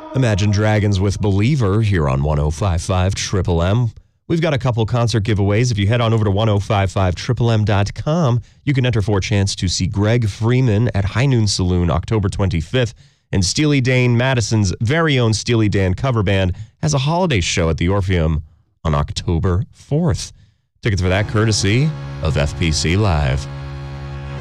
Imagine Dragons with Believer here on 105.5 Triple M. We've got a couple concert giveaways. If you head on over to 1055triplem.com, you can enter for a chance to see Greg Freeman at High Noon Saloon October 25th. And Steely Dan, Madison's very own Steely Dan cover band, has a holiday show at the Orpheum on October 4th. Tickets for that courtesy of FPC Live.